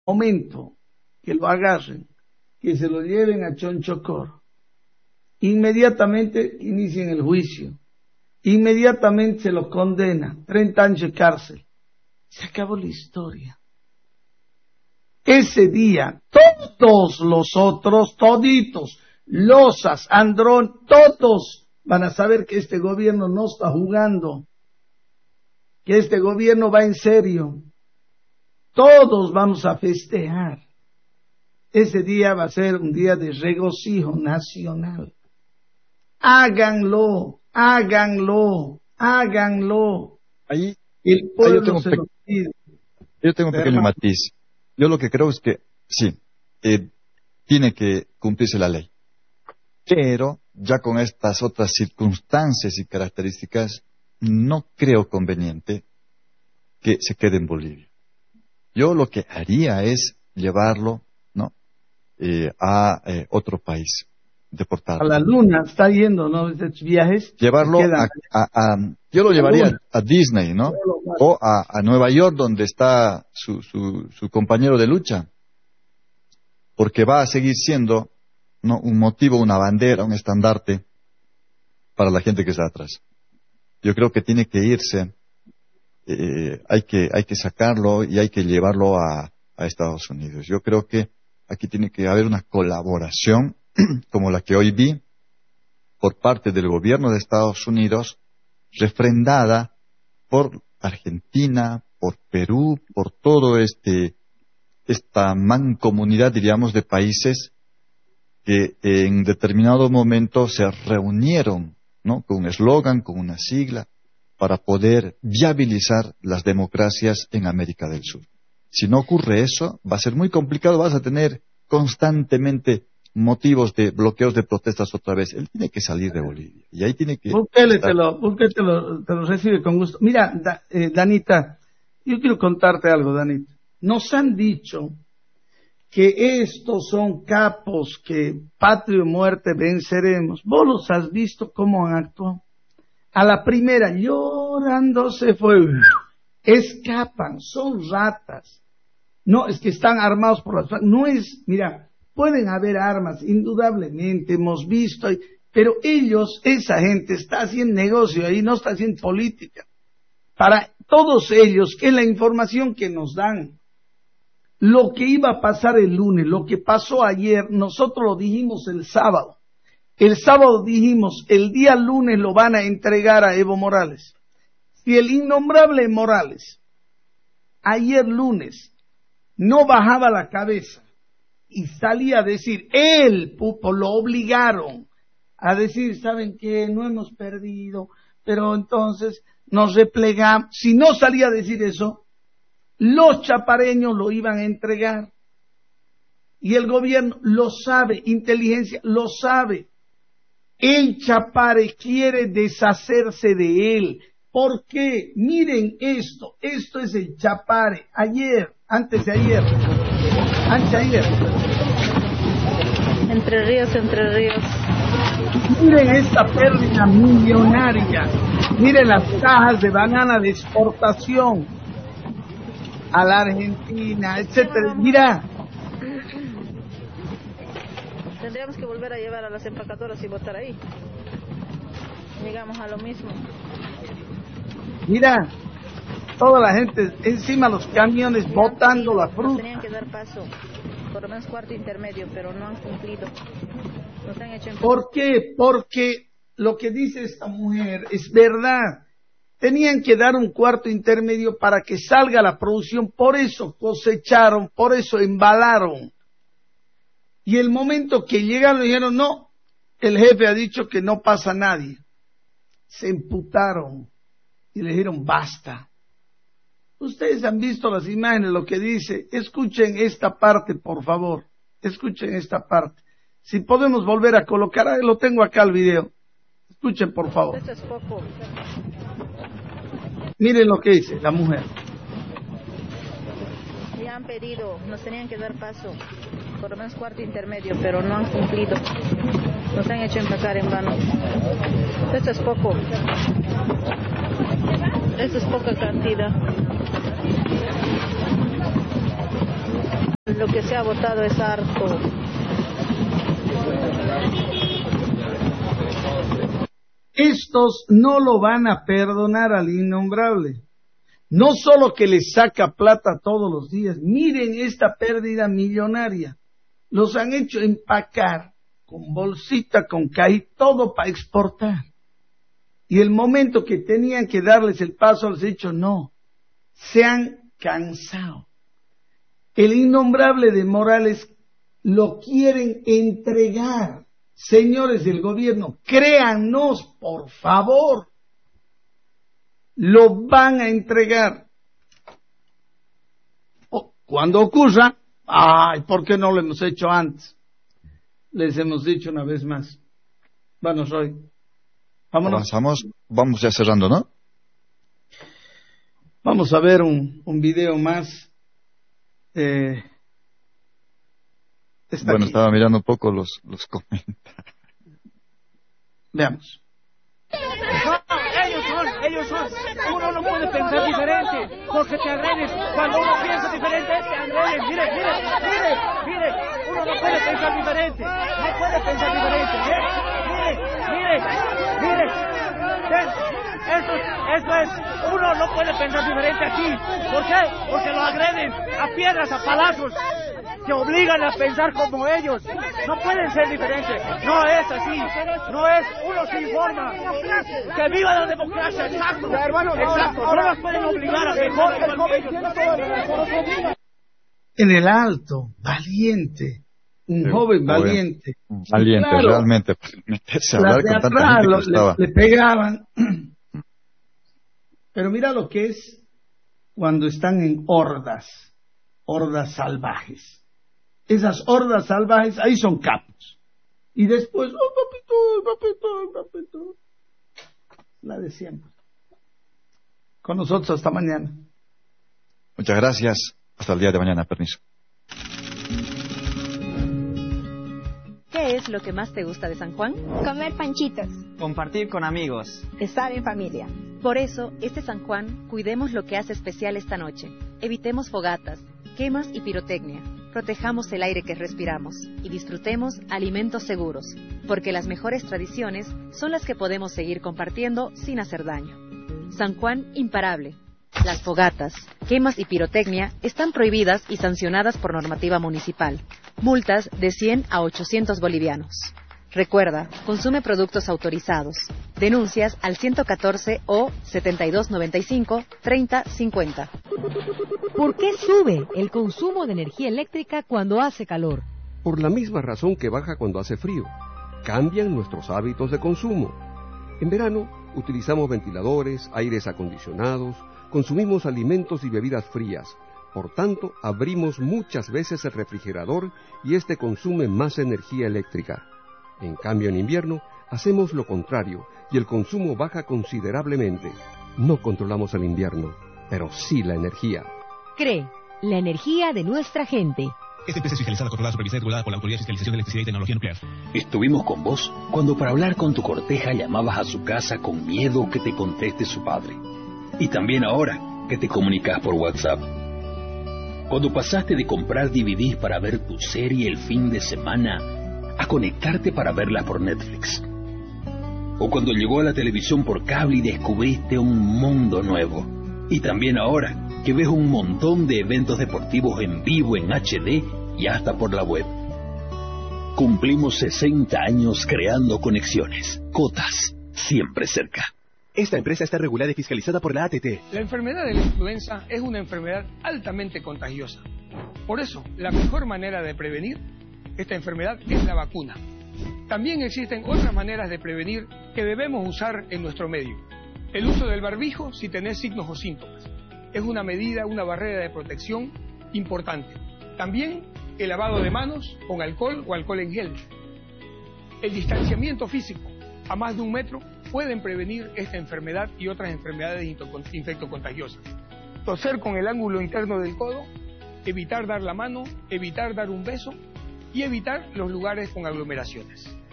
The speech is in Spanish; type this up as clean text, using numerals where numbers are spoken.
momento que lo agarren, que se lo lleven a Chonchocor, inmediatamente inicien el juicio, inmediatamente se lo condena, 30 años de cárcel. Se acabó la historia. Ese día, todos los otros, toditos, Losas, Andrón, todos van a saber que este gobierno no está jugando, que este gobierno va en serio. Todos vamos a festejar. Ese día va a ser un día de regocijo nacional. Háganlo, háganlo, háganlo. Ahí, El pueblo se lo pide. yo tengo un pequeño matiz. Yo lo que creo es que sí, tiene que cumplirse la ley. Pero ya con estas otras circunstancias y características, no creo conveniente que se quede en Bolivia. Yo lo que haría es llevarlo, ¿no?, a otro país, deportarlo. A la luna está yendo, ¿no? De viajes. Llevarlo yo lo llevaría a Disney, ¿no? O a Nueva York, donde está su compañero de lucha. Porque va a seguir siendo, ¿no?, un motivo, una bandera, un estandarte para la gente que está atrás. Yo creo que tiene que irse, hay que sacarlo y hay que llevarlo a Estados Unidos. Yo creo que aquí tiene que haber una colaboración como la que hoy vi por parte del gobierno de Estados Unidos, refrendada por Argentina, por Perú, por todo esta mancomunidad, diríamos, de países que en determinado momento se reunieron, ¿no?, con un eslogan, con una sigla, para poder viabilizar las democracias en América del Sur. Si no ocurre eso, va a ser muy complicado, vas a tener constantemente motivos de bloqueos de protestas otra vez. Él tiene que salir de Bolivia. Y ahí tiene que... Bukele te lo recibe con gusto. Mira, Danita, yo quiero contarte algo, Danita. Nos han dicho que estos son capos que patria o muerte venceremos. ¿Vos los has visto cómo han actuado? A la primera, llorando se fue. Escapan, son ratas. No, es que están armados por las... No es, mira, pueden haber armas, indudablemente, hemos visto, pero ellos, esa gente, está haciendo negocio ahí, no está haciendo política. Para todos ellos, que es la información que nos dan. Lo que iba a pasar el lunes, lo que pasó ayer, nosotros lo dijimos el sábado. El sábado dijimos, el día lunes lo van a entregar a Evo Morales. Si el innombrable Morales, ayer lunes, no bajaba la cabeza y salía a decir, lo obligaron a decir, ¿saben qué? No hemos perdido, pero entonces nos replegamos. Si no salía a decir eso, los chapareños lo iban a entregar. Y el gobierno lo sabe, inteligencia lo sabe. El Chapare quiere deshacerse de él. ¿Por qué? Miren esto es el Chapare. Anteayer. Entre Ríos. Miren esta pérdida millonaria. Miren las cajas de banana de exportación a la Argentina, etcétera. Mira. Tendríamos que volver a llevar a las empacadoras y botar ahí. Llegamos a lo mismo. Mira, toda la gente encima los camiones botando la fruta. Tenían que dar paso, por lo menos cuarto intermedio, pero no han cumplido. Nos han hecho ¿Por qué? Porque lo que dice esta mujer es verdad. Tenían que dar un cuarto intermedio para que salga la producción, por eso cosecharon, por eso embalaron. Y el momento que llegaron dijeron, no, el jefe ha dicho que no pasa nadie. Se emputaron y le dijeron, basta. Ustedes han visto las imágenes, lo que dice. Escuchen esta parte, por favor. Escuchen esta parte. Si podemos volver a colocar, lo tengo acá el video. Escuchen, por favor. Esto es poco. Miren lo que dice la mujer. Ya han pedido, nos tenían que dar paso, por lo menos cuarto intermedio, pero no han cumplido. Nos han hecho empacar en vano. Esto es poco. Esto es poca cantidad. Lo que se ha votado es harto. Estos no lo van a perdonar al innombrable. No solo que les saca plata todos los días, miren esta pérdida millonaria. Los han hecho empacar con bolsita, con caí, todo para exportar. Y el momento que tenían que darles el paso, les he dicho no. Se han cansado. El innombrable de Morales lo quieren entregar. Señores del gobierno, créannos, por favor. Lo van a entregar. Cuando ocurra, ay, ¿por qué no lo hemos hecho antes? Les hemos dicho una vez más. Vamos hoy. Vámonos. Avanzamos, vamos ya cerrando, ¿no? Vamos a ver un video más. Bueno, aquí. estaba mirando un poco los comentarios. Veamos. Ellos son. Uno no puede pensar diferente, porque te agredes. Cuando uno piensa diferente, te agredes. Mire. Uno no puede pensar diferente. Mire. Eso es. Uno no puede pensar diferente aquí. ¿Por qué? Porque lo agreden a piedras, a palazos. Te obligan a pensar como ellos. No pueden ser diferentes. No es así. No es. Uno se informa. Que viva la democracia. Exacto. No nos pueden obligar a mejor como ellos. En el Alto, valiente. Un joven valiente. Valiente, claro, realmente. Meterse a hablar con tanta gente le pegaban. Pero mira lo que es cuando están en hordas salvajes. Esas hordas salvajes, ahí son capos. Y después, papito. La de siempre. Con nosotros hasta mañana. Muchas gracias. Hasta el día de mañana. Permiso. ¿Qué es lo que más te gusta de San Juan? Comer panchitos. Compartir con amigos. Estar en familia. Por eso, este San Juan, cuidemos lo que hace especial esta noche. Evitemos fogatas, quemas y pirotecnia. Protejamos el aire que respiramos y disfrutemos alimentos seguros, porque las mejores tradiciones son las que podemos seguir compartiendo sin hacer daño. San Juan imparable. Las fogatas, quemas y pirotecnia están prohibidas y sancionadas por normativa municipal. Multas de 100 a 800 bolivianos. Recuerda, consume productos autorizados. Denuncias al 114 o 7295-3050. ¿Por qué sube el consumo de energía eléctrica cuando hace calor? Por la misma razón que baja cuando hace frío. Cambian nuestros hábitos de consumo. En verano utilizamos ventiladores, aires acondicionados, consumimos alimentos y bebidas frías. Por tanto, abrimos muchas veces el refrigerador y este consume más energía eléctrica. En cambio, en invierno, hacemos lo contrario y el consumo baja considerablemente. No controlamos el invierno, pero sí la energía. CRE, la energía de nuestra gente. Esta empresa es fiscalizada, controlada, supervisada y regulada por la Autoridad de Fiscalización de Electricidad y Tecnología Nuclear. Estuvimos con vos cuando para hablar con tu corteja llamabas a su casa con miedo que te conteste su padre. Y también ahora que te comunicas por WhatsApp. Cuando pasaste de comprar DVDs para ver tu serie el fin de semana a conectarte para verla por Netflix. O cuando llegó a la televisión por cable y descubriste un mundo nuevo. Y también ahora que ves un montón de eventos deportivos en vivo, en HD y hasta por la web. Cumplimos 60 años creando conexiones. Cotas, siempre cerca. Esta empresa está regulada y fiscalizada por la ATT. La enfermedad de la influenza es una enfermedad altamente contagiosa. Por eso, la mejor manera de prevenir esta enfermedad es la vacuna. También existen otras maneras de prevenir que debemos usar en nuestro medio. El uso del barbijo si tenés signos o síntomas. Es una medida, una barrera de protección importante. También el lavado de manos con alcohol o alcohol en gel. El distanciamiento físico a más de 1 metro pueden prevenir esta enfermedad y otras enfermedades infectocontagiosas. Toser con el ángulo interno del codo, evitar dar la mano, evitar dar un beso y evitar los lugares con aglomeraciones.